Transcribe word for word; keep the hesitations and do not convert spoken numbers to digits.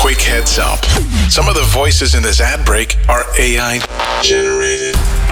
Quick heads up. Some of the voices in this ad break are A I generated.